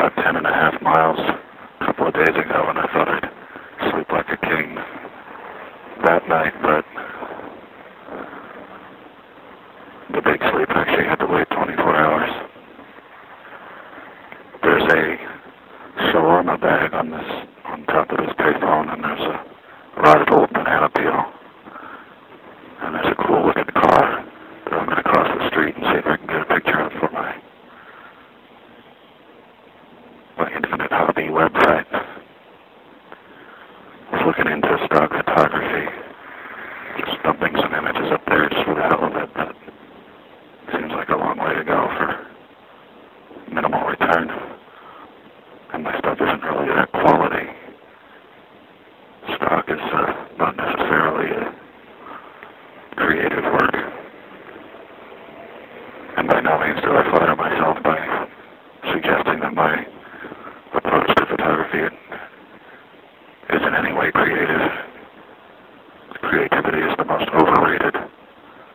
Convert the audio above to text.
about 10.5 miles a couple of days ago, and I thought I'd sleep like a king that night, but the big sleep actually had to wait 24 hours. There's a shawarma bag on top of this payphone, and there's a rotted old banana peel, and there's a cool looking car that I'm going to cross the street and see if I can get a picture of for my Infinite Hobby website. I was looking into stock photography, just dumping some images up there just for the hell of it, but it seems like a long way to go for minimal return, and my stuff isn't really that quality. Stock is not necessarily a creative work, and by no means do I flatter myself by suggesting that my approach to photography is in any way creative. Creativity is the most overrated